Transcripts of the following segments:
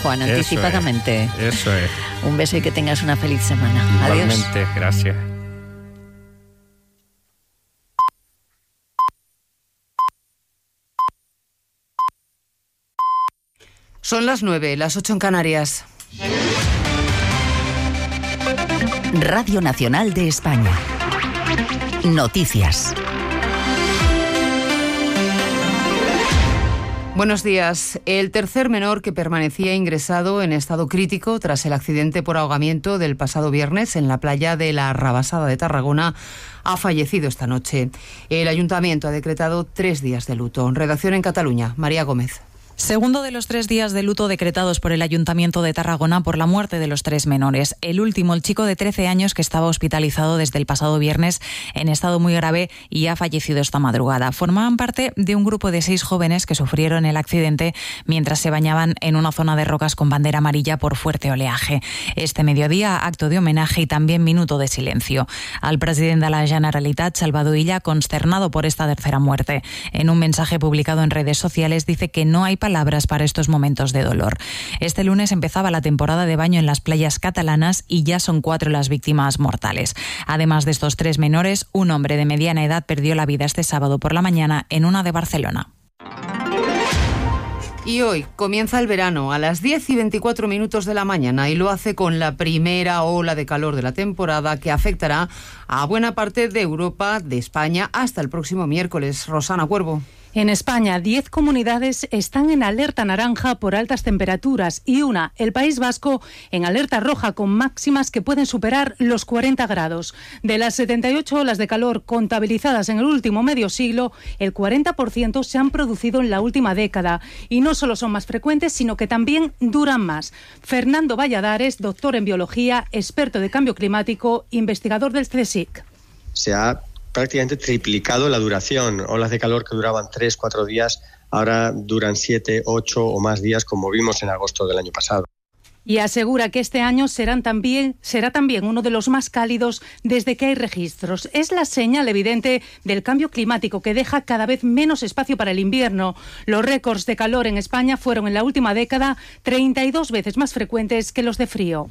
Juan, anticipadamente. Eso es. Un beso y que tengas una feliz semana. Igualmente, Adiós. gracias. Son las 9, las 8 en Canarias. Radio Nacional de España. Noticias. Buenos días. El tercer menor que permanecía ingresado en estado crítico tras el accidente por ahogamiento del pasado viernes en la playa de la Rabasada de Tarragona ha fallecido esta noche. El ayuntamiento ha decretado 3 días de luto. Redacción en Cataluña, María Gómez. Segundo de los 3 días de luto decretados por el Ayuntamiento de Tarragona por la muerte de los 3 menores. El último, el chico de 13 años que estaba hospitalizado desde el pasado viernes en estado muy grave y ha fallecido esta madrugada. Formaban parte de un grupo de 6 jóvenes que sufrieron el accidente mientras se bañaban en una zona de rocas con bandera amarilla por fuerte oleaje. Este mediodía, acto de homenaje y también minuto de silencio. Al presidente de la Generalitat, Salvador Illa, consternado por esta tercera muerte. En un mensaje publicado en redes sociales dice que no hay palabras para estos momentos de dolor. Este lunes empezaba la temporada de baño en las playas catalanas y ya son 4 las víctimas mortales. Además de estos 3 menores, un hombre de mediana edad perdió la vida este sábado por la mañana en una de Barcelona. Y hoy comienza el verano a las 10:24 de la mañana y lo hace con la primera ola de calor de la temporada que afectará a buena parte de Europa, de España, hasta el próximo miércoles. Rosana Cuervo. En España, 10 comunidades están en alerta naranja por altas temperaturas y una, el País Vasco, en alerta roja con máximas que pueden superar los 40 grados. De las 78 olas de calor contabilizadas en el último medio siglo, el 40% se han producido en la última década y no solo son más frecuentes, sino que también duran más. Fernando Valladares, doctor en biología, experto de cambio climático, investigador del CSIC. Se ha prácticamente triplicado la duración. Olas de calor que duraban 3-4 días, ahora duran 7, 8 o más días, como vimos en agosto del año pasado. Y asegura que este año será también uno de los más cálidos desde que hay registros. Es la señal evidente del cambio climático que deja cada vez menos espacio para el invierno. Los récords de calor en España fueron en la última década 32 veces más frecuentes que los de frío.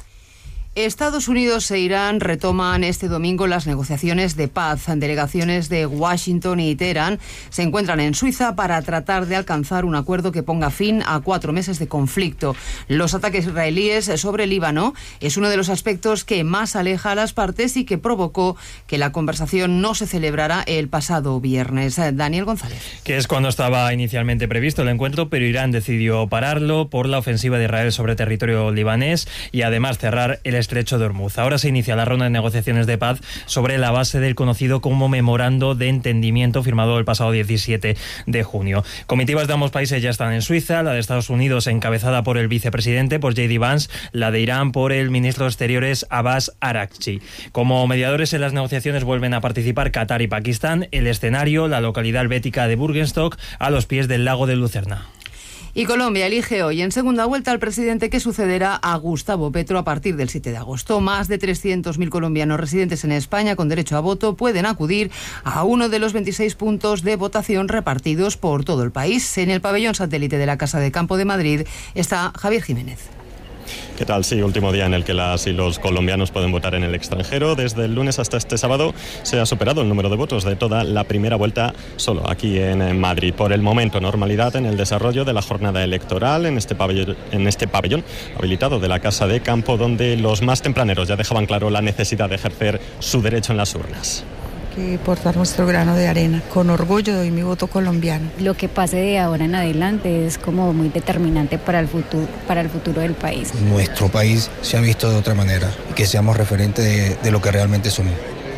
Estados Unidos e Irán retoman este domingo las negociaciones de paz. Delegaciones de Washington y Teherán se encuentran en Suiza para tratar de alcanzar un acuerdo que ponga fin a 4 meses de conflicto. Los ataques israelíes sobre Líbano es uno de los aspectos que más aleja a las partes y que provocó que la conversación no se celebrara el pasado viernes. Daniel González. Que es cuando estaba inicialmente previsto el encuentro, pero Irán decidió pararlo por la ofensiva de Israel sobre territorio libanés y además cerrar el estrecho de Hormuz. Ahora se inicia la ronda de negociaciones de paz sobre la base del conocido como Memorando de Entendimiento firmado el pasado 17 de junio. Comitivas de ambos países ya están en Suiza, la de Estados Unidos encabezada por el vicepresidente, por J.D. Vance, la de Irán por el ministro de Exteriores Abbas Araghchi. Como mediadores en las negociaciones vuelven a participar Qatar y Pakistán, el escenario, la localidad helvética de Bürgenstock, a los pies del lago de Lucerna. Y Colombia elige hoy en segunda vuelta al presidente que sucederá a Gustavo Petro a partir del 7 de agosto. Más de 300.000 colombianos residentes en España con derecho a voto pueden acudir a uno de los 26 puntos de votación repartidos por todo el país. En el pabellón satélite de la Casa de Campo de Madrid está Javier Jiménez. ¿Qué tal? Sí, último día en el que las y los colombianos pueden votar en el extranjero. Desde el lunes hasta este sábado se ha superado el número de votos de toda la primera vuelta solo aquí en Madrid. Por el momento, normalidad en el desarrollo de la jornada electoral en este pabellón habilitado de la Casa de Campo, donde los más tempraneros ya dejaban claro la necesidad de ejercer su derecho en las urnas. Que portar nuestro grano de arena. Con orgullo doy mi voto colombiano. Lo que pase de ahora en adelante es como muy determinante para el futuro del país. Nuestro país se ha visto de otra manera y que seamos referentes de lo que realmente somos.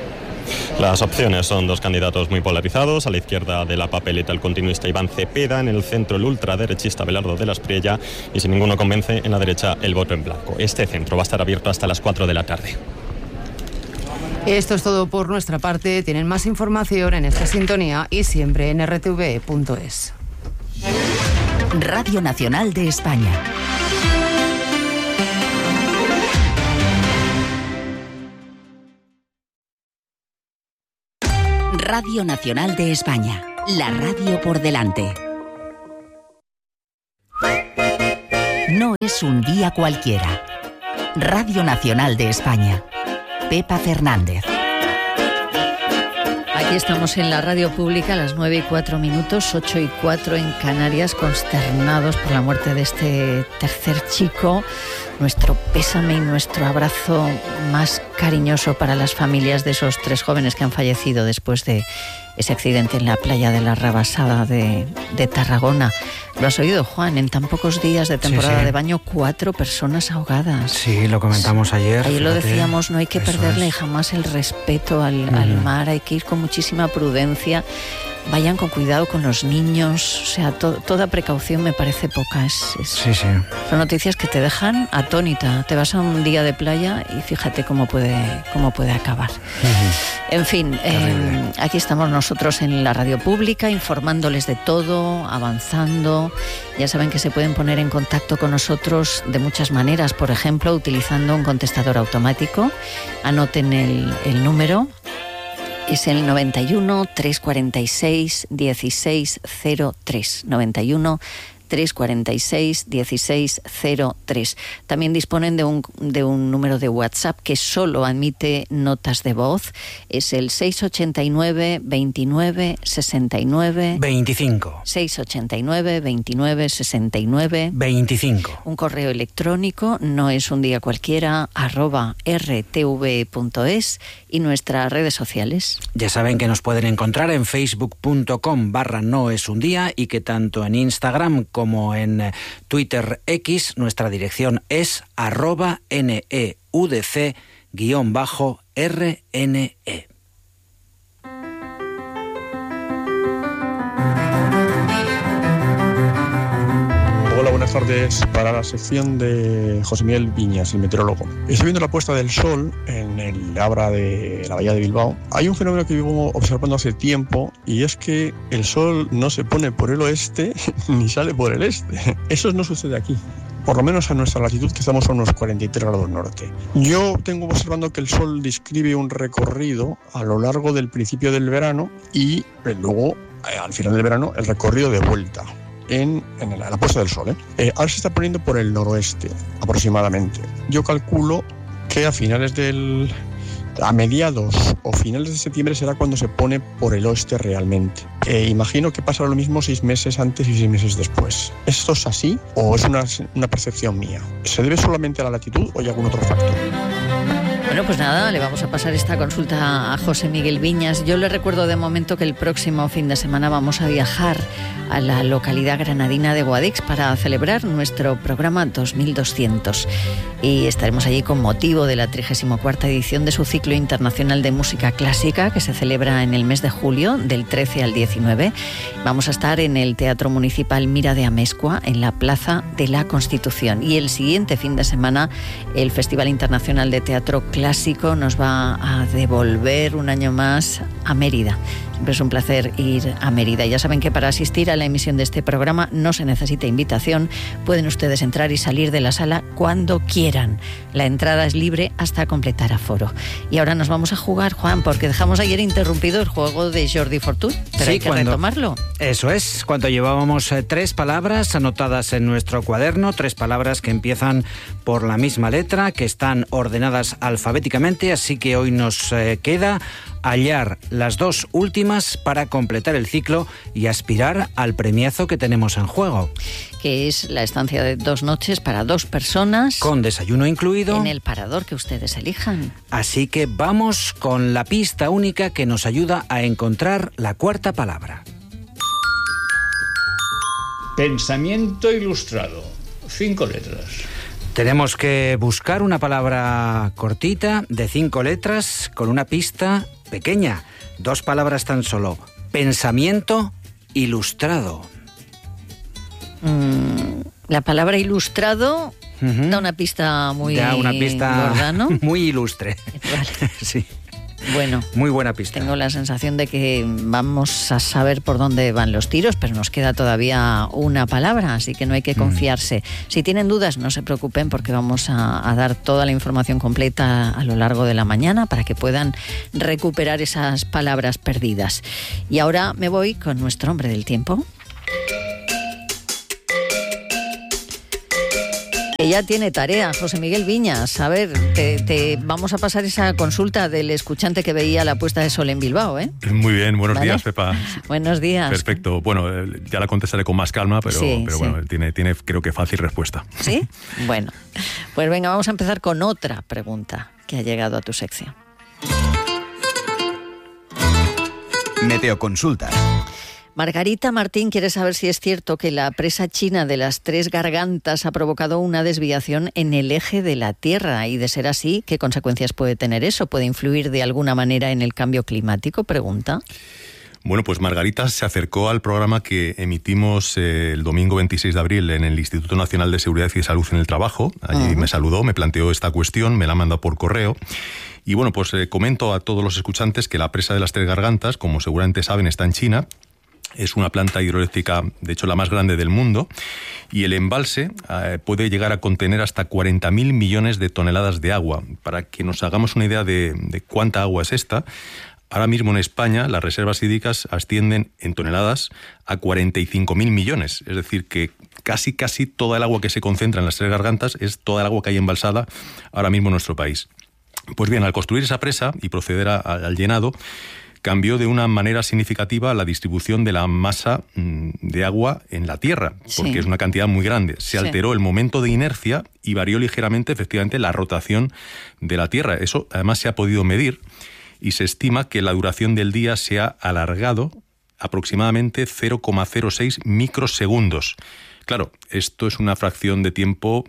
Las opciones son 2 candidatos muy polarizados. A la izquierda de la papeleta el continuista Iván Cepeda, en el centro el ultraderechista Abelardo de la Espriella y si ninguno convence, en la derecha el voto en blanco. Este centro va a estar abierto hasta las 4 de la tarde. Esto es todo por nuestra parte. Tienen más información en esta sintonía y siempre en rtv.es. Radio Nacional de España. Radio Nacional de España. La radio por delante. No es un día cualquiera. Radio Nacional de España. Pepa Fernández. Aquí estamos en la radio pública a las 9:04, 8:04 en Canarias, consternados por la muerte de este tercer chico. Nuestro pésame y nuestro abrazo más cariñoso para las familias de esos 3 jóvenes que han fallecido después de ese accidente en la playa de la Rabasada de Tarragona. ¿Lo has oído, Juan? En tan pocos días de temporada de baño, 4 personas ahogadas. Sí, lo comentamos ayer. Ayer lo decíamos, no hay que perderle jamás el respeto al mar, hay que ir con muchísima prudencia. Vayan con cuidado con los niños, o sea, toda precaución me parece poca. Son noticias que te dejan atónita. Te vas a un día de playa y fíjate cómo puede acabar. En fin, aquí estamos nosotros en la radio pública informándoles de todo, avanzando. Ya saben que se pueden poner en contacto con nosotros de muchas maneras, por ejemplo, utilizando un contestador automático. Anoten el número. Es el 91 346 1603. 91 346 1603. También disponen de un número de WhatsApp que solo admite notas de voz. Es el 689 29 69 25. 689 29 69 25. Un correo electrónico, no es un día cualquiera, @rtv.es, y nuestras redes sociales. Ya saben que nos pueden encontrar en facebook.com/noesundía y que tanto en Instagram como en Twitter X, nuestra dirección es @neudc_RNE. Hola, buenas tardes. Para la sección de José Miguel Viñas, el meteorólogo. Estoy viendo la puesta del sol en el Abra de la Bahía de Bilbao. Hay un fenómeno que vivo observando hace tiempo, y es que el sol no se pone por el oeste ni sale por el este. Eso no sucede aquí, por lo menos a nuestra latitud, que estamos a unos 43 grados norte. Yo tengo observando que el sol describe un recorrido a lo largo del principio del verano y luego, al final del verano, el recorrido de vuelta. En la puesta del sol. Ahora se está poniendo por el noroeste, aproximadamente. Yo calculo que a mediados o finales de septiembre será cuando se pone por el oeste realmente. Imagino que pasará lo mismo 6 meses antes y 6 meses después. ¿Esto es así o es una percepción mía? ¿Se debe solamente a la latitud o hay algún otro factor? Bueno, pues nada, le vamos a pasar esta consulta a José Miguel Viñas. Yo le recuerdo de momento que el próximo fin de semana vamos a viajar a la localidad granadina de Guadix para celebrar nuestro programa 2200. Y estaremos allí con motivo de la 34ª edición de su ciclo internacional de música clásica, que se celebra en el mes de julio, del 13 al 19. Vamos a estar en el Teatro Municipal Mira de Amezcua, en la Plaza de la Constitución. Y el siguiente fin de semana, el Festival Internacional de Teatro Clásico nos va a devolver un año más a Mérida. Siempre es un placer ir a Mérida. Ya saben que para asistir a la emisión de este programa no se necesita invitación. Pueden ustedes entrar y salir de la sala cuando quieran. La entrada es libre hasta completar aforo. Y ahora nos vamos a jugar, Juan, porque dejamos ayer interrumpido el juego de Jordi Fortuny, pero hay que retomarlo. Eso es, cuando llevábamos 3 palabras anotadas en nuestro cuaderno, 3 palabras que empiezan por la misma letra, que están ordenadas alfabéticamente, así que hoy nos queda hallar las 2 últimas para completar el ciclo y aspirar al premiazo que tenemos en juego. Que es la estancia de 2 noches para 2 personas. Con desayuno incluido. En el parador que ustedes elijan. Así que vamos con la pista única que nos ayuda a encontrar la 4ª palabra. Pensamiento ilustrado. 5 letras. Tenemos que buscar una palabra cortita de 5 letras con una pista pequeña. 2 palabras tan solo. Pensamiento ilustrado. La palabra ilustrado da una pista muy gorda, ¿no? Muy ilustre. Vale. Sí. Bueno, muy buena pista. Tengo la sensación de que vamos a saber por dónde van los tiros, pero nos queda todavía una palabra, así que no hay que confiarse. Si tienen dudas, no se preocupen, porque vamos a dar toda la información completa a lo largo de la mañana para que puedan recuperar esas palabras perdidas. Y ahora me voy con nuestro hombre del tiempo. Ella tiene tarea, José Miguel Viñas. A ver, te vamos a pasar esa consulta del escuchante que veía la puesta de sol en Bilbao, ¿eh? Muy bien, buenos días, Pepa. Buenos días. Perfecto. Bueno, ya la contestaré con más calma, pero bueno, tiene creo que fácil respuesta. ¿Sí? Bueno, pues venga, vamos a empezar con otra pregunta que ha llegado a tu sección. Meteoconsulta. Margarita Martín quiere saber si es cierto que la presa china de las Tres Gargantas ha provocado una desviación en el eje de la Tierra y, de ser así, ¿qué consecuencias puede tener eso? ¿Puede influir de alguna manera en el cambio climático? Pregunta. Bueno, pues Margarita se acercó al programa que emitimos el domingo 26 de abril en el Instituto Nacional de Seguridad y Salud en el Trabajo. Allí me saludó, me planteó esta cuestión, me la mandó por correo. Y bueno, pues comento a todos los escuchantes que la presa de las Tres Gargantas, como seguramente saben, está en China. Es una planta hidroeléctrica, de hecho, la más grande del mundo, y el embalse puede llegar a contener hasta 40.000 millones de toneladas de agua. Para que nos hagamos una idea de cuánta agua es esta, ahora mismo en España las reservas hídricas ascienden en toneladas a 45.000 millones. Es decir, que casi toda el agua que se concentra en las Tres Gargantas es toda el agua que hay embalsada ahora mismo en nuestro país. Pues bien, al construir esa presa y proceder al llenado, cambió de una manera significativa la distribución de la masa de agua en la Tierra, porque es una cantidad muy grande. Se alteró el momento de inercia y varió ligeramente, efectivamente, la rotación de la Tierra. Eso, además, se ha podido medir y se estima que la duración del día se ha alargado aproximadamente 0,06 microsegundos. Claro, esto es una fracción de tiempo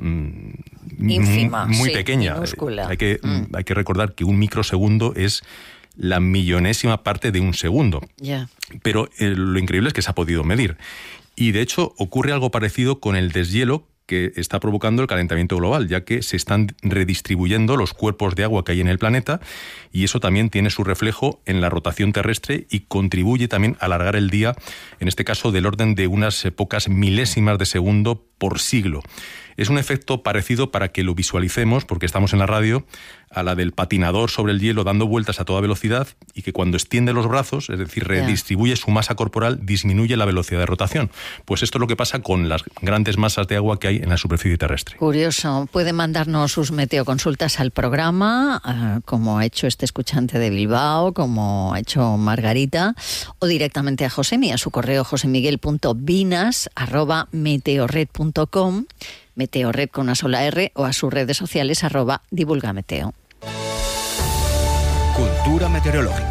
ínfima, muy pequeña. Minúscula. Hay que recordar que un microsegundo es la millonésima parte de un segundo. Pero lo increíble es que se ha podido medir. Y de hecho ocurre algo parecido con el deshielo que está provocando el calentamiento global, ya que se están redistribuyendo los cuerpos de agua que hay en el planeta y eso también tiene su reflejo en la rotación terrestre y contribuye también a alargar el día, en este caso del orden de unas pocas milésimas de segundo por siglo. Es un efecto parecido, para que lo visualicemos, porque estamos en la radio, a la del patinador sobre el hielo dando vueltas a toda velocidad y que cuando extiende los brazos, es decir, redistribuye su masa corporal, disminuye la velocidad de rotación. Pues esto es lo que pasa con las grandes masas de agua que hay en la superficie terrestre. Curioso. Puede mandarnos sus meteoconsultas al programa, como ha hecho este escuchante de Bilbao, como ha hecho Margarita, o directamente a Josemi, a su correo josemiguel.vinas@meteorred.com, Meteorred con una sola R, o a sus redes sociales @divulgameteo. Cultura meteorológica.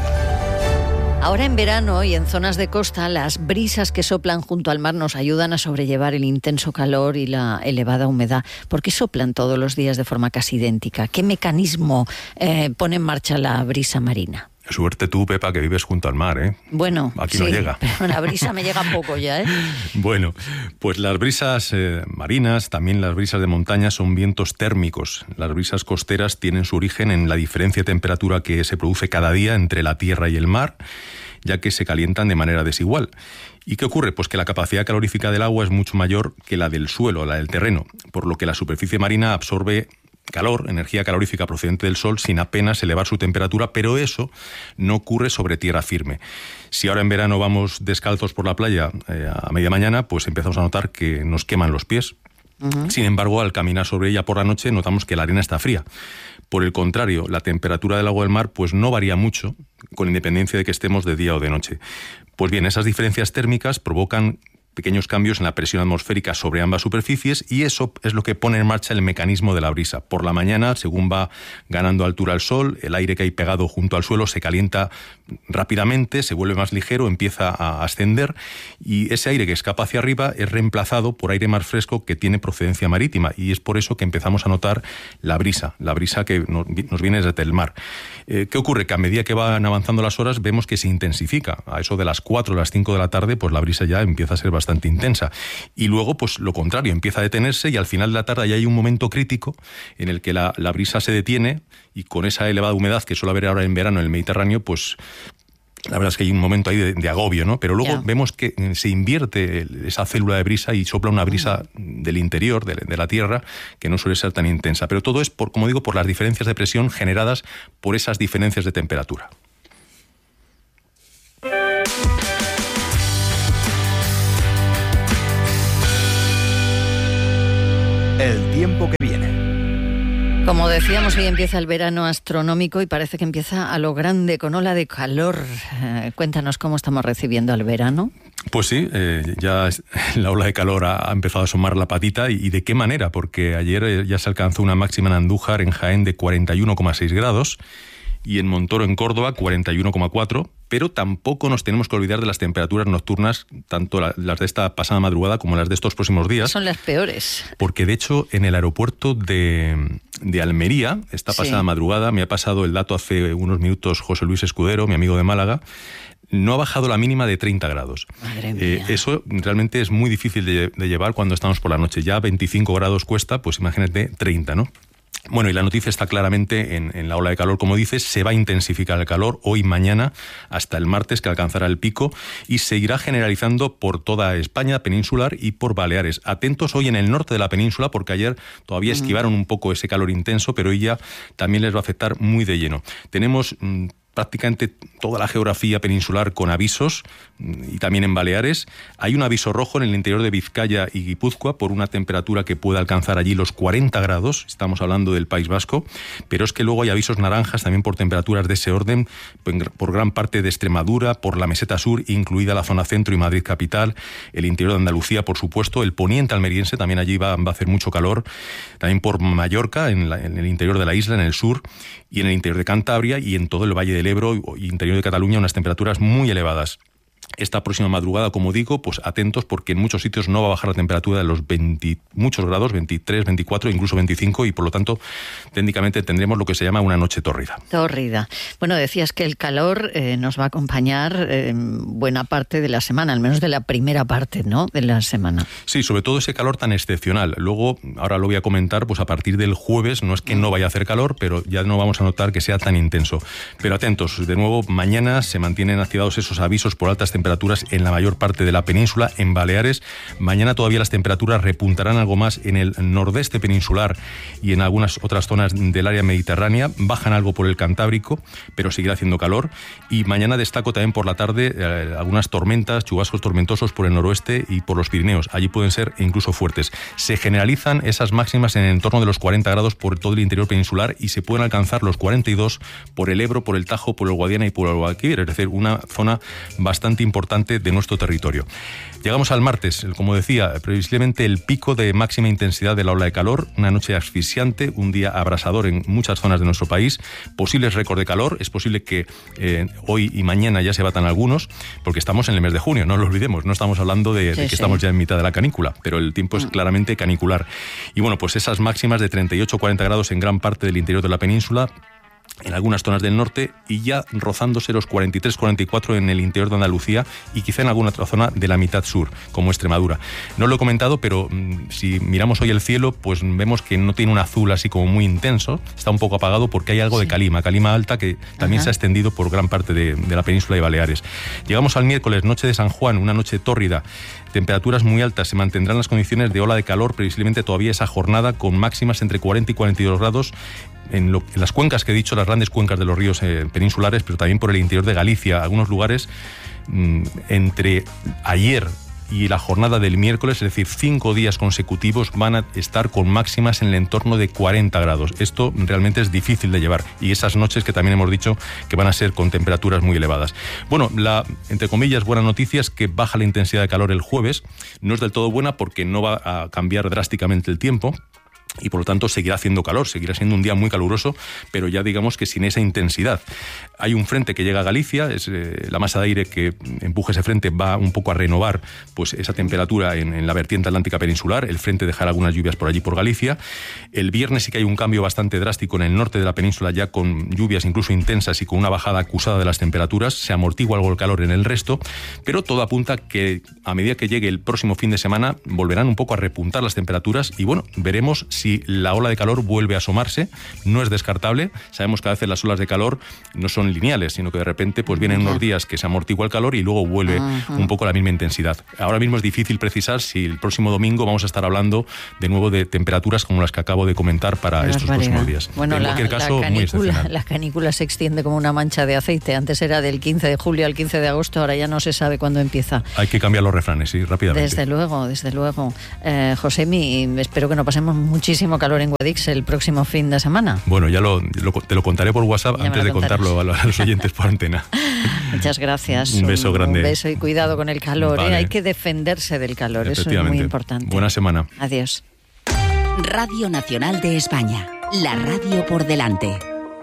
Ahora en verano y en zonas de costa, las brisas que soplan junto al mar nos ayudan a sobrellevar el intenso calor y la elevada humedad. ¿Por qué soplan todos los días de forma casi idéntica? ¿Qué mecanismo pone en marcha la brisa marina? Suerte tú, Pepa, que vives junto al mar, ¿eh? Bueno, aquí no llega. Pero la brisa me llega poco ya, ¿eh? Bueno, pues las brisas marinas, también las brisas de montaña, son vientos térmicos. Las brisas costeras tienen su origen en la diferencia de temperatura que se produce cada día entre la tierra y el mar, ya que se calientan de manera desigual. ¿Y qué ocurre? Pues que la capacidad calorífica del agua es mucho mayor que la del suelo, la del terreno, por lo que la superficie marina absorbe calor, energía calorífica procedente del sol, sin apenas elevar su temperatura, pero eso no ocurre sobre tierra firme. Si ahora en verano vamos descalzos por la playa a media mañana, pues empezamos a notar que nos queman los pies. Sin embargo, al caminar sobre ella por la noche notamos que la arena está fría. Por el contrario, la temperatura del agua del mar pues no varía mucho, con independencia de que estemos de día o de noche. Pues bien, esas diferencias térmicas provocan pequeños cambios en la presión atmosférica sobre ambas superficies y eso es lo que pone en marcha el mecanismo de la brisa. Por la mañana, según va ganando altura el sol, el aire que hay pegado junto al suelo se calienta rápidamente, se vuelve más ligero, empieza a ascender y ese aire que escapa hacia arriba es reemplazado por aire más fresco que tiene procedencia marítima y es por eso que empezamos a notar la brisa que nos viene desde el mar. ¿Qué ocurre? Que a medida que van avanzando las horas vemos que se intensifica. A eso de las 4 o las 5 de la tarde, pues la brisa ya empieza a ser bastante intensa. Y luego, pues lo contrario, empieza a detenerse y al final de la tarde ya hay un momento crítico en el que la brisa se detiene y con esa elevada humedad que suele haber ahora en verano en el Mediterráneo, pues la verdad es que hay un momento ahí de agobio, ¿no? Pero luego vemos que se invierte esa célula de brisa y sopla una brisa del interior, de la Tierra, que no suele ser tan intensa. Pero todo es, como digo, por las diferencias de presión generadas por esas diferencias de temperatura. El tiempo que viene. Como decíamos, hoy empieza el verano astronómico y parece que empieza a lo grande, con ola de calor. Cuéntanos cómo estamos recibiendo el verano. Pues sí, ya la ola de calor ha empezado a asomar la patita y de qué manera, porque ayer ya se alcanzó una máxima en Andújar, en Jaén, de 41,6 grados y en Montoro, en Córdoba, 41,4, pero tampoco nos tenemos que olvidar de las temperaturas nocturnas, tanto las de esta pasada madrugada como las de estos próximos días. Son las peores. Porque de hecho en el aeropuerto de Almería, esta pasada madrugada, me ha pasado el dato hace unos minutos José Luis Escudero, mi amigo de Málaga, no ha bajado la mínima de 30 grados. Madre mía. Eso realmente es muy difícil de llevar cuando estamos por la noche. Ya 25 grados cuesta, pues imagínate 30, ¿no? Bueno, y la noticia está claramente en la ola de calor, como dices, se va a intensificar el calor hoy, mañana, hasta el martes, que alcanzará el pico, y seguirá generalizando por toda España peninsular y por Baleares. Atentos hoy en el norte de la península, porque ayer todavía esquivaron un poco ese calor intenso, pero hoy ya también les va a afectar muy de lleno. Tenemos prácticamente toda la geografía peninsular con avisos, y también en Baleares. Hay un aviso rojo en el interior de Vizcaya y Guipúzcoa por una temperatura que puede alcanzar allí los 40 grados, estamos hablando del País Vasco, pero es que luego hay avisos naranjas también por temperaturas de ese orden, por gran parte de Extremadura, por la meseta sur, incluida la zona centro y Madrid capital, el interior de Andalucía, por supuesto, el poniente almeriense, también allí va a hacer mucho calor, también por Mallorca, en el interior de la isla, en el sur, y en el interior de Cantabria y en todo el Valle del Ebro y interior de Cataluña, unas temperaturas muy elevadas. Esta próxima madrugada, como digo, pues atentos, porque en muchos sitios no va a bajar la temperatura de los muchos grados, 23, 24, incluso 25, y por lo tanto técnicamente tendremos lo que se llama una noche tórrida. Tórrida. Bueno, decías que el calor nos va a acompañar buena parte de la semana, al menos de la primera parte, ¿no?, de la semana. Sí, sobre todo ese calor tan excepcional. Luego, ahora lo voy a comentar, pues a partir del jueves, no es que no vaya a hacer calor, pero ya no vamos a notar que sea tan intenso. Pero atentos, de nuevo, mañana se mantienen activados esos avisos por altas temperaturas en la mayor parte de la península, en Baleares. Mañana todavía las temperaturas repuntarán algo más en el nordeste peninsular y en algunas otras zonas del área mediterránea. Bajan algo por el Cantábrico, pero seguirá haciendo calor. Y mañana destaco también por la tarde algunas tormentas, chubascos tormentosos por el noroeste y por los Pirineos. Allí pueden ser incluso fuertes. Se generalizan esas máximas en el entorno de los 40 grados por todo el interior peninsular y se pueden alcanzar los 42 por el Ebro, por el Tajo, por el Guadiana y por el Guadalquivir, es decir, una zona bastante importante de nuestro territorio. Llegamos al martes, como decía, previsiblemente el pico de máxima intensidad de la ola de calor, una noche asfixiante, un día abrasador en muchas zonas de nuestro país, posibles récord de calor, es posible que hoy y mañana ya se batan algunos, porque estamos en el mes de junio, no lo olvidemos, no estamos hablando de que estamos ya en mitad de la canícula, pero el tiempo es claramente canicular. Y bueno, pues esas máximas de 38-40 grados en gran parte del interior de la península, en algunas zonas del norte, y ya rozándose los 43-44 en el interior de Andalucía y quizá en alguna otra zona de la mitad sur, como Extremadura. No lo he comentado, pero si miramos hoy el cielo, pues vemos que no tiene un azul así como muy intenso, está un poco apagado porque hay algo de calima alta que también se ha extendido por gran parte de la península de Baleares. Llegamos al miércoles, noche de San Juan, una noche tórrida, temperaturas muy altas, se mantendrán las condiciones de ola de calor previsiblemente todavía esa jornada, con máximas entre 40 y 42 grados en las cuencas que he dicho, las grandes cuencas de los ríos peninsulares, pero también por el interior de Galicia, algunos lugares entre ayer y la jornada del miércoles, es decir, 5 días consecutivos van a estar con máximas en el entorno de 40 grados. Esto realmente es difícil de llevar, y esas noches que también hemos dicho que van a ser con temperaturas muy elevadas. Bueno, la, entre comillas, buena noticia es que baja la intensidad de calor el jueves. No es del todo buena porque no va a cambiar drásticamente el tiempo, y por lo tanto seguirá haciendo calor, seguirá siendo un día muy caluroso, pero ya digamos que sin esa intensidad. Hay un frente que llega a Galicia, es la masa de aire que empuja ese frente, va un poco a renovar pues esa temperatura en la vertiente atlántica peninsular. El frente dejará algunas lluvias por allí por Galicia. El viernes sí que hay un cambio bastante drástico en el norte de la península, ya con lluvias incluso intensas y con una bajada acusada de las temperaturas. Se amortigua algo el calor en el resto, pero todo apunta que a medida que llegue el próximo fin de semana volverán un poco a repuntar las temperaturas, y bueno, veremos si la ola de calor vuelve a asomarse. No es descartable. Sabemos que a veces las olas de calor no son lineales, sino que de repente pues vienen unos días que se amortigua el calor y luego vuelve un poco a la misma intensidad. Ahora mismo es difícil precisar si el próximo domingo vamos a estar hablando de nuevo de temperaturas como las que acabo de comentar para estos próximos días. Bueno, en cualquier caso, muy excepcional. La canícula se extiende como una mancha de aceite. Antes era del 15 de julio al 15 de agosto, ahora ya no se sabe cuándo empieza. Hay que cambiar los refranes, sí, rápidamente. Desde luego. Josemi, espero que no pasemos mucho muchísimo calor en Guadix el próximo fin de semana. Bueno, ya te lo contaré por WhatsApp antes de contarlo a los oyentes por antena. Muchas gracias. Un beso grande. Un beso y cuidado con el calor. Vale. Hay que defenderse del calor, eso es muy importante. Buena semana. Adiós. Radio Nacional de España, la radio por delante.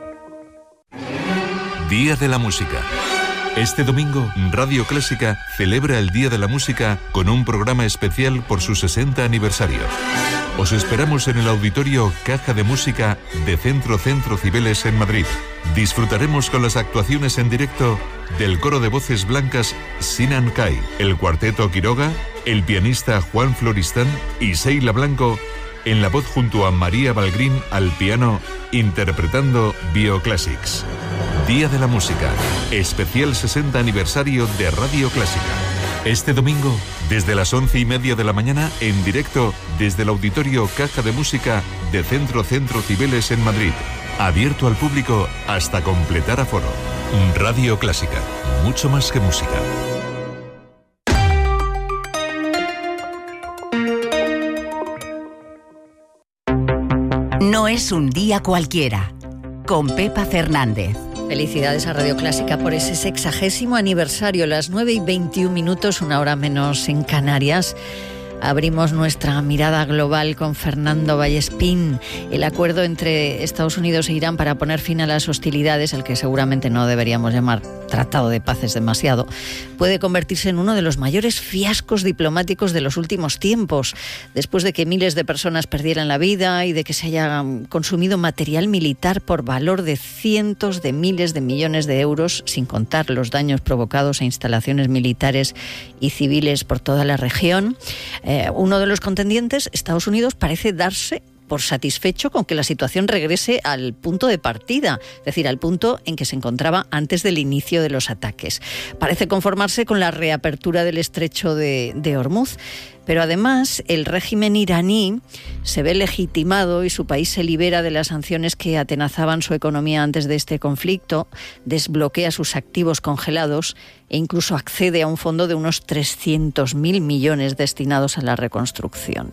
Día de la Música. Este domingo, Radio Clásica celebra el Día de la Música con un programa especial por su 60 aniversario. Os esperamos en el auditorio Caja de Música de Centro Cibeles en Madrid. Disfrutaremos con las actuaciones en directo del coro de voces blancas Sinan Kai, el cuarteto Quiroga, el pianista Juan Floristán y Seila Blanco en la voz junto a María Balgrín al piano, interpretando Bioclassics. Día de la Música, especial 60 aniversario de Radio Clásica. Este domingo, desde las 11:30 de la mañana, en directo desde el auditorio Caja de Música de Centro Cibeles en Madrid. Abierto al público hasta completar aforo. Radio Clásica, mucho más que música. No es un día cualquiera. Con Pepa Fernández. Felicidades a Radio Clásica por ese 60º aniversario, las 9:21, una hora menos en Canarias. Abrimos nuestra mirada global con Fernando Vallespín. El acuerdo entre Estados Unidos e Irán para poner fin a las hostilidades, el que seguramente no deberíamos llamar tratado de paz, es demasiado, puede convertirse en uno de los mayores fiascos diplomáticos de los últimos tiempos, después de que miles de personas perdieran la vida y de que se haya consumido material militar por valor de cientos de miles de millones de euros, sin contar los daños provocados a instalaciones militares y civiles por toda la región. Uno de los contendientes, Estados Unidos, parece darse por satisfecho con que la situación regrese al punto de partida, es decir, al punto en que se encontraba antes del inicio de los ataques. Parece conformarse con la reapertura del estrecho de Hormuz, pero además el régimen iraní se ve legitimado y su país se libera de las sanciones que atenazaban su economía antes de este conflicto, desbloquea sus activos congelados e incluso accede a un fondo de unos 300.000 millones destinados a la reconstrucción.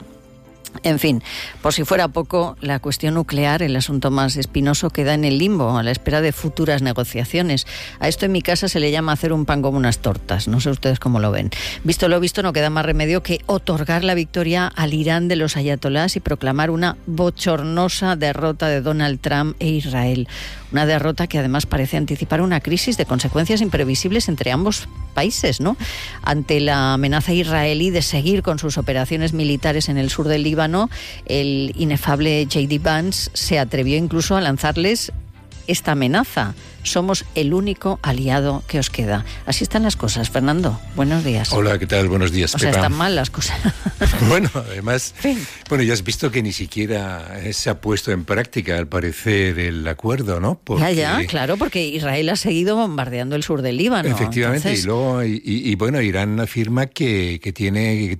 En fin, por si fuera poco, la cuestión nuclear, el asunto más espinoso, queda en el limbo, a la espera de futuras negociaciones. A esto en mi casa se le llama hacer un pan como unas tortas. No sé ustedes cómo lo ven. Visto lo visto, no queda más remedio que otorgar la victoria al Irán de los ayatolás y proclamar una bochornosa derrota de Donald Trump e Israel. Una derrota que además parece anticipar una crisis de consecuencias imprevisibles entre ambos países, ¿no? Ante la amenaza israelí de seguir con sus operaciones militares en el sur del Líbano, el inefable J.D. Vance se atrevió incluso a lanzarles esta amenaza: somos el único aliado que os queda. Así están las cosas. Fernando, buenos días. Hola, ¿qué tal? Buenos días, Pepa. O sea, están mal las cosas. Bueno, además, bueno, ya has visto que ni siquiera se ha puesto en práctica, al parecer, el acuerdo, ¿no? Porque... Ya, claro, porque Israel ha seguido bombardeando el sur del Líbano. Efectivamente, entonces... y luego, bueno, Irán afirma que tiene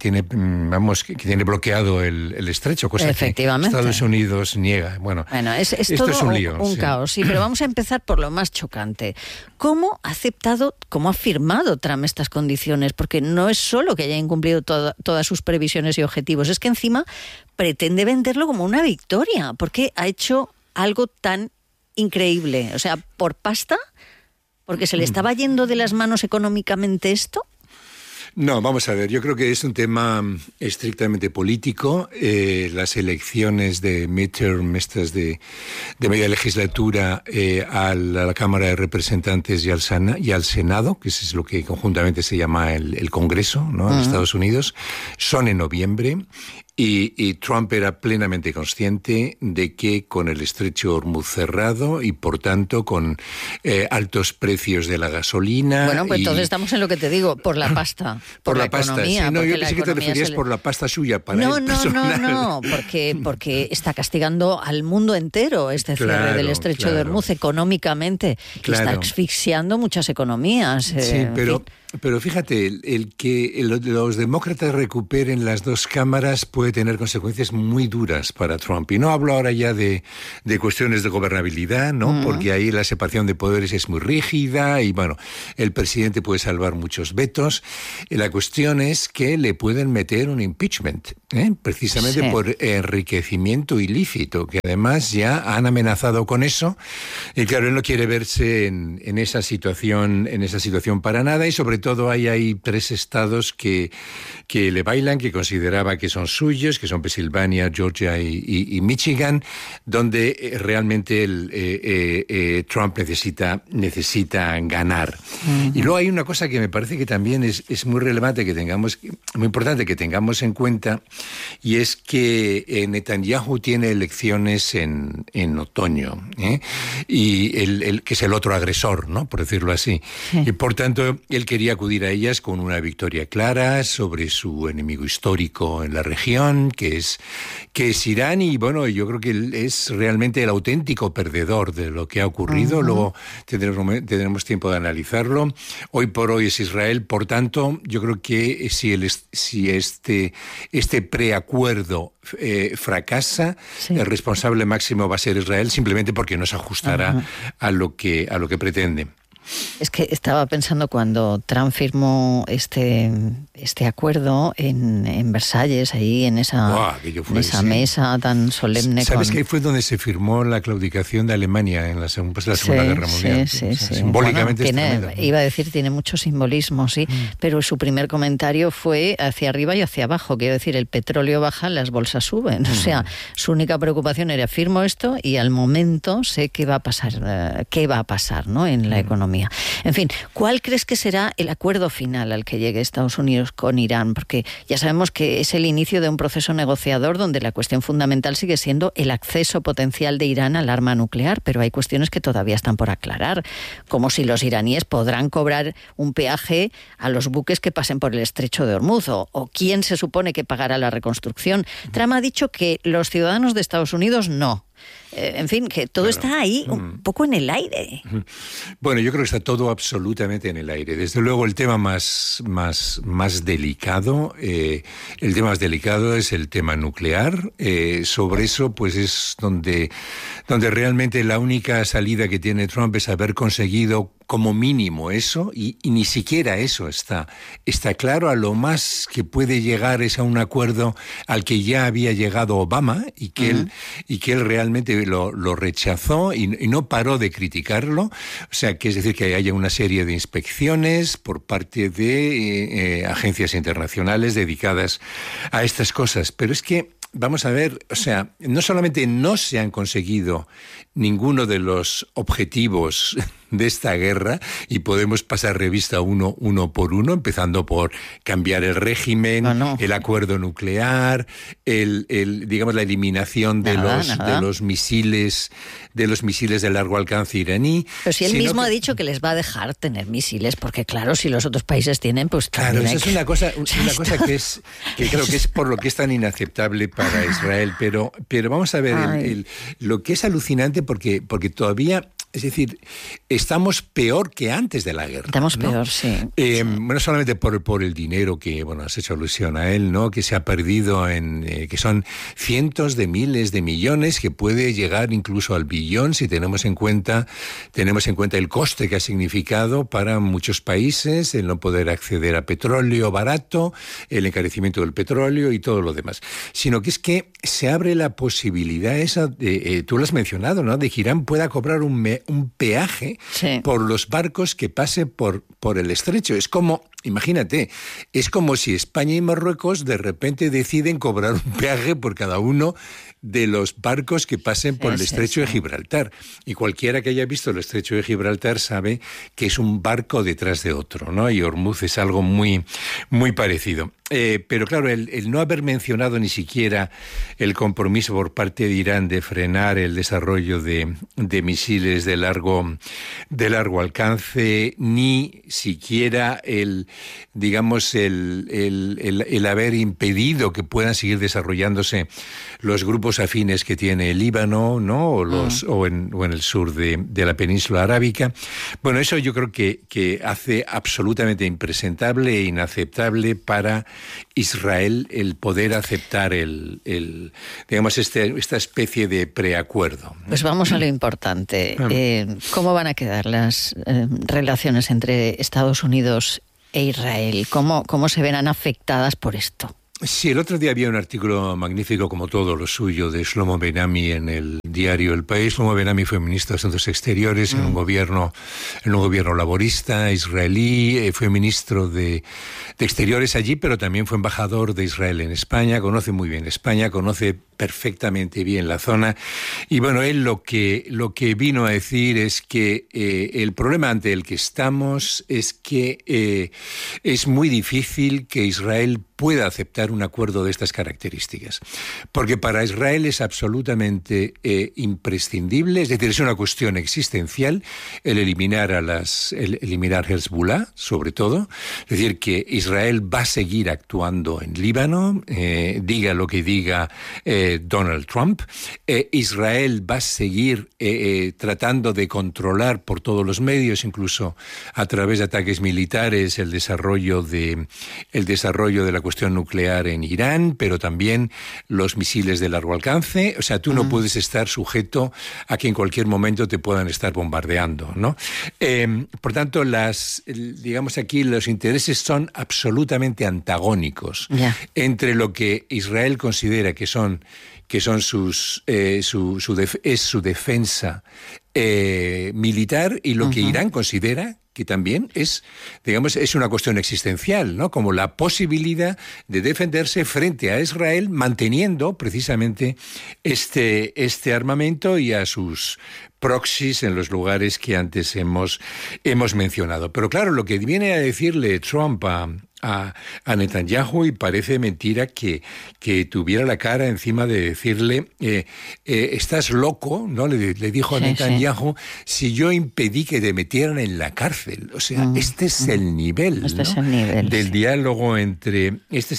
bloqueado el estrecho, cosa efectivamente, que Estados Unidos niega. Bueno, esto todo es un lío, un caos. Sí, pero vamos a empezar por lo más chocante. ¿Cómo ha firmado Trump estas condiciones? Porque no es solo que haya incumplido todas sus previsiones y objetivos, es que encima pretende venderlo como una victoria, porque ha hecho algo tan increíble. O sea, ¿por pasta? ¿Porque se le estaba yendo de las manos económicamente esto? No, vamos a ver, yo creo que es un tema estrictamente político. Las elecciones de midterm, estas de media legislatura, a la Cámara de Representantes y al Senado, que es lo que conjuntamente se llama el Congreso, ¿no? En Estados Unidos, son en noviembre. Y Trump era plenamente consciente de que con el estrecho Hormuz cerrado y, por tanto, con altos precios de la gasolina... Bueno, pues entonces estamos en lo que te digo, por la pasta. Por la pasta, economía, sí. No, yo pensé que te referías por la pasta suya para él personal. No, porque está castigando al mundo entero este cierre del estrecho de Hormuz económicamente. Está asfixiando muchas economías. Sí, pero fíjate, el que los demócratas recuperen las dos cámaras puede tener consecuencias muy duras para Trump. Y no hablo ahora ya de cuestiones de gobernabilidad, ¿no? Porque ahí la separación de poderes es muy rígida y, bueno, el presidente puede salvar muchos vetos. La cuestión es que le pueden meter un impeachment, precisamente por enriquecimiento ilícito, que además ya han amenazado con eso. Y claro, él no quiere verse en esa situación para nada, y sobre todo hay 3 estados que le bailan, que consideraba que son suyos, que son Pensilvania, Georgia y Michigan, donde realmente Trump necesita ganar. Y luego hay una cosa que me parece que también es muy relevante, muy importante que tengamos en cuenta, y es que Netanyahu tiene elecciones en otoño, y que es el otro agresor, ¿no? Por decirlo así. Sí. Y por tanto, él quería acudir a ellas con una victoria clara sobre su enemigo histórico en la región, que es Irán, y bueno, yo creo que él es realmente el auténtico perdedor de lo que ha ocurrido. Luego tendremos tiempo de analizarlo. Hoy por hoy es Israel, por tanto, yo creo que si este preacuerdo fracasa, el responsable máximo va a ser Israel, simplemente porque no se ajustará a lo que pretende. Es que estaba pensando cuando Trump firmó este acuerdo en Versalles, ahí en esa mesa tan solemne. ¿Sabes que ahí fue donde se firmó la claudicación de Alemania en la Segunda Guerra Mundial? Sí. Simbólicamente iba a decir, tiene mucho simbolismo, sí, pero su primer comentario fue hacia arriba y hacia abajo. Quiero decir, el petróleo baja, las bolsas suben. O sea, su única preocupación era: firmo esto y al momento sé qué va a pasar, ¿no? En la economía. En fin, ¿cuál crees que será el acuerdo final al que llegue Estados Unidos con Irán? Porque ya sabemos que es el inicio de un proceso negociador donde la cuestión fundamental sigue siendo el acceso potencial de Irán al arma nuclear, pero hay cuestiones que todavía están por aclarar, como si los iraníes podrán cobrar un peaje a los buques que pasen por el estrecho de Hormuz, o quién se supone que pagará la reconstrucción. Trump ha dicho que los ciudadanos de Estados Unidos no. En fin, que todo está ahí un poco en el aire. Bueno, yo creo que está todo absolutamente en el aire. Desde luego el tema más delicado, es el tema nuclear. Sobre eso, pues es donde realmente la única salida que tiene Trump es haber conseguido como mínimo eso, y ni siquiera eso está claro. A lo más que puede llegar es a un acuerdo al que ya había llegado Obama y que él realmente lo rechazó y no paró de criticarlo. O sea, que es decir, que haya una serie de inspecciones por parte de agencias internacionales dedicadas a estas cosas. Pero es que, vamos a ver, o sea, no solamente no se han conseguido ninguno de los objetivos de esta guerra, y podemos pasar revista uno por uno, empezando por cambiar el régimen, el acuerdo nuclear, digamos la eliminación de los misiles de largo alcance iraní. Pero si él mismo ha dicho que les va a dejar tener misiles, porque claro, si los otros países tienen, pues claro, eso es una cosa que creo que es por lo que es tan inaceptable para Israel. Pero vamos a ver, lo que es alucinante, porque todavía, es decir, estamos peor que antes de la guerra. Estamos peor, sí. No solamente por el dinero que, has hecho alusión a él, ¿no? Que se ha perdido que son cientos de miles de millones, que puede llegar incluso al billón si tenemos en cuenta el coste que ha significado para muchos países el no poder acceder a petróleo barato, el encarecimiento del petróleo y todo lo demás. Sino que es que se abre la posibilidad esa, tú lo has mencionado, ¿no? De que Irán pueda cobrar un peaje por los barcos que pasen por el estrecho. Es como, imagínate, es como si España y Marruecos de repente deciden cobrar un peaje por cada uno de los barcos que pasen por el estrecho de Gibraltar. Y cualquiera que haya visto el estrecho de Gibraltar sabe que es un barco detrás de otro, ¿no? Y Hormuz es algo muy, muy parecido. Pero claro, el no haber mencionado ni siquiera el compromiso por parte de Irán de frenar el desarrollo de misiles de largo alcance, ni siquiera el haber impedido que puedan seguir desarrollándose los grupos afines que tiene el Líbano, ¿no? O en el sur de la península arábica. Bueno, eso yo creo que hace absolutamente impresentable e inaceptable para Israel el poder aceptar esta especie de preacuerdo. Pues vamos a lo importante. ¿Cómo van a quedar las relaciones entre Estados Unidos e Israel? ¿Cómo se verán afectadas por esto? Sí, el otro día había un artículo magnífico, como todo lo suyo, de Shlomo Ben-Ami en el diario El País. Shlomo Ben-Ami fue ministro de Asuntos Exteriores en un gobierno laborista israelí, fue ministro de Exteriores allí, pero también fue embajador de Israel en España, conoce muy bien España, conoce perfectamente bien la zona. Y bueno, él lo que vino a decir es que el problema ante el que estamos es que es muy difícil que Israel pueda aceptar un acuerdo de estas características. Porque para Israel es absolutamente imprescindible, es decir, es una cuestión existencial el eliminar Hezbollah, sobre todo. Es decir, que Israel va a seguir actuando en Líbano, diga lo que diga Donald Trump. Israel va a seguir tratando de controlar por todos los medios, incluso a través de ataques militares, el desarrollo de la cuestión nuclear en Irán, pero también los misiles de largo alcance. O sea, tú no puedes estar sujeto a que en cualquier momento te puedan estar bombardeando, ¿no? Por tanto, aquí los intereses son absolutamente antagónicos entre lo que Israel considera que son su defensa militar y lo que Irán considera que también es una cuestión existencial, ¿no? Como la posibilidad de defenderse frente a Israel manteniendo precisamente este armamento y a sus proxies en los lugares que antes hemos mencionado. Pero claro, lo que viene a decirle Trump a Netanyahu, y parece mentira que tuviera la cara encima de decirle estás loco, ¿no? Le dijo a Netanyahu, si yo impedí que te metieran en la cárcel. O sea, este es el nivel, del diálogo entre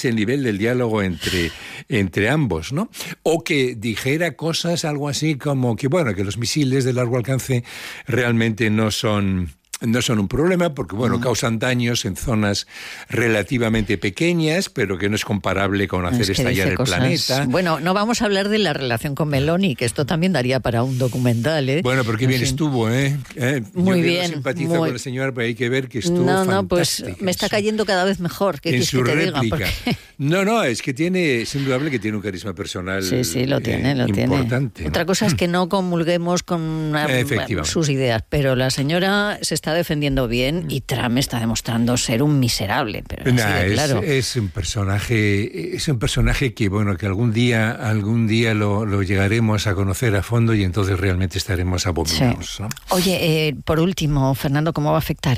ambos, ¿no? O que dijera cosas, algo así como que los misiles de largo alcance realmente no son un problema porque, causan daños en zonas relativamente pequeñas, pero que no es comparable con hacer estallar el planeta. Bueno, no vamos a hablar de la relación con Meloni, que esto también daría para un documental, ¿eh? Bueno, pero qué bien estuvo, ¿eh? Muy bien. Yo simpatizo con la señora, pero hay que ver que estuvo fantástica. Pues me está cayendo cada vez mejor. ¿Qué quieres que te diga? Porque... No, es que es indudable que tiene un carisma personal lo tiene. Importante. Otra cosa es que no comulguemos con sus ideas, pero la señora se está defendiendo bien y Trump está demostrando ser un miserable. Pero claro. Es un personaje que que algún día lo llegaremos a conocer a fondo y entonces realmente estaremos abominados. Sí. ¿No? Oye, por último, Fernando, ¿cómo va a afectar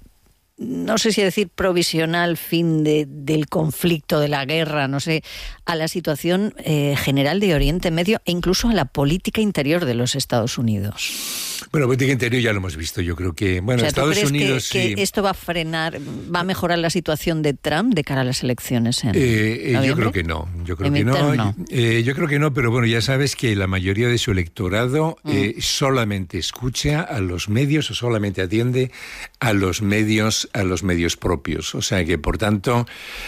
no sé si decir provisional fin del conflicto, de la guerra, no sé, a la situación general de Oriente Medio e incluso a la política interior de los Estados Unidos? Bueno, política interior ya lo hemos visto. Yo creo que, Estados Unidos que esto va a frenar, va a mejorar la situación de Trump de cara a las elecciones en noviembre? Yo creo que no. Yo creo que no, pero ya sabes que la mayoría de su electorado solamente escucha a los medios o solamente atiende a los medios propios. O sea que, por tanto,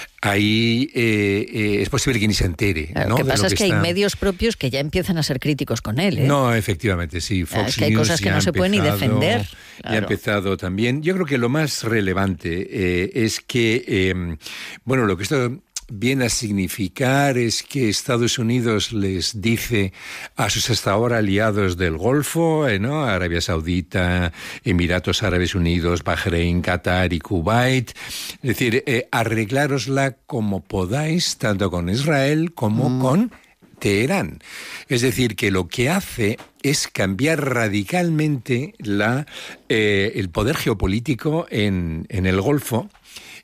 ahí es posible que ni se entere. Lo que pasa es que hay medios propios que ya empiezan a ser críticos con él, ¿eh? No, efectivamente, sí. Fox que hay News cosas que no se pueden ni defender. Ya ha empezado también. Yo creo que lo más relevante es que, lo que esto viene a significar es que Estados Unidos les dice a sus hasta ahora aliados del Golfo, Arabia Saudita, Emiratos Árabes Unidos, Bahrein, Qatar y Kuwait, es decir, arreglárosla como podáis, tanto con Israel como con Teherán. Es decir, que lo que hace es cambiar radicalmente el poder geopolítico en el Golfo.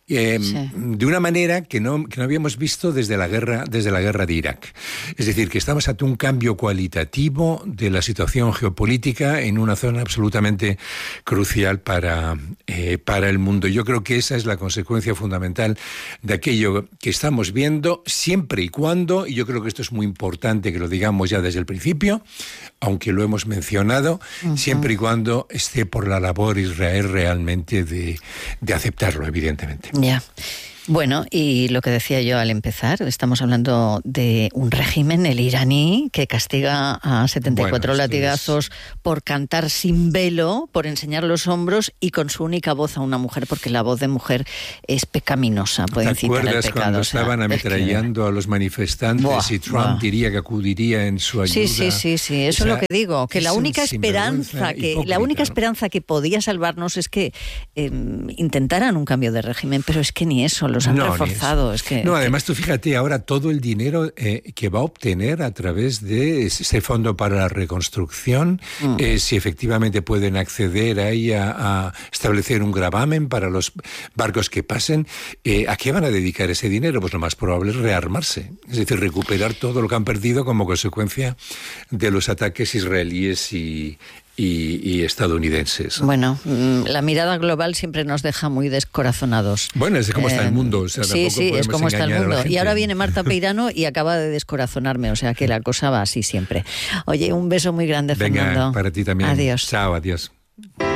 de una manera que no habíamos visto desde la guerra de Irak. Es decir, que estamos ante un cambio cualitativo de la situación geopolítica en una zona absolutamente crucial para el mundo. Yo creo que esa es la consecuencia fundamental de aquello que estamos viendo, siempre y cuando, y yo creo que esto es muy importante que lo digamos ya desde el principio, aunque lo hemos mencionado, siempre y cuando esté por la labor Israel realmente de aceptarlo, evidentemente. Ya. Bueno, y lo que decía yo al empezar, estamos hablando de un régimen, el iraní, que castiga a 74 latigazos por cantar sin velo, por enseñar los hombros y con su única voz a una mujer, porque la voz de mujer es pecaminosa, puede incitar al pecado. ¿Te acuerdas cuando estaban ametrallando a los manifestantes y Trump diría que acudiría en su ayuda? Sí, eso es lo que digo, que la única esperanza que podía salvarnos es que intentaran un cambio de régimen, pero es que ni eso, los han reforzado. Además tú fíjate ahora todo el dinero que va a obtener a través de ese fondo para la reconstrucción, si efectivamente pueden acceder ahí a establecer un gravamen para los barcos que pasen, ¿a qué van a dedicar ese dinero? Pues lo más probable es rearmarse, es decir, recuperar todo lo que han perdido como consecuencia de los ataques israelíes y estadounidenses. Bueno, la mirada global siempre nos deja muy descorazonados. Bueno, es como está el mundo. O sea, sí, es como está el mundo. Y ahora viene Marta Peirano y acaba de descorazonarme, o sea que la cosa va así siempre. Oye, un beso muy grande, Fernando. Venga, para ti también. Adiós. Chao, adiós.